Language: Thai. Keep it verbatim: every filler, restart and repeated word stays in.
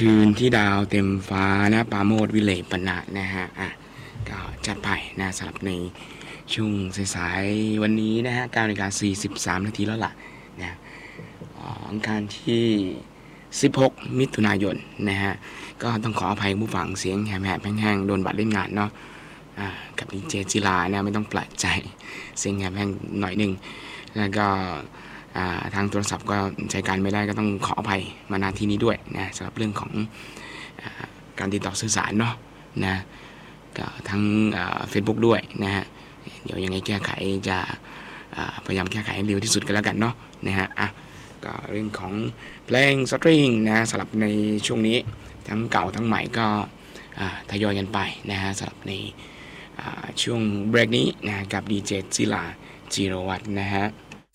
คืนที่ดาวเต็มฟ้านะปราโมทวิเลปนะนะฮะอ่ะก็จัดไปนะสำหรับในช่วงสายๆวันนี้นะฮะเก้านาฬิกาสี่สิบสามนาทีแล้วล่ะนะอังคารที่สิบหกมิถุนายนนะฮะก็ต้องขออภัยผู้ฟังเสียงแหบๆแห้งๆโดนบัตรเล่นงานเนาะอ่ากับดีเจจิลานะไม่ต้องแปลกใจเสียงแหบแห้งหน่อยนึงแล้วก็ทางโทรศัพท์ก็ใช้การไม่ได้ก็ต้องขออภัยมาณที่นี้ด้วยนะสำหรับเรื่องของอ่าการติดต่อสื่อสารเนาะนะก็ทั้งเฟซบุ๊กด้วยนะฮะเดี๋ยวยังไงแก้ไขจะพยายามแก้ไขให้เร็วที่สุดกันแล้วกันเนาะนะฮะอ่ะก็เรื่องของเพลงสตริงนะสำหรับในช่วงนี้ทั้งเก่าทั้งใหม่ก็ทยอยกันไปนะฮะสำหรับในช่วงเบรกนี้นะกับดีเจจิลาจิโรวัฒน์นะฮะ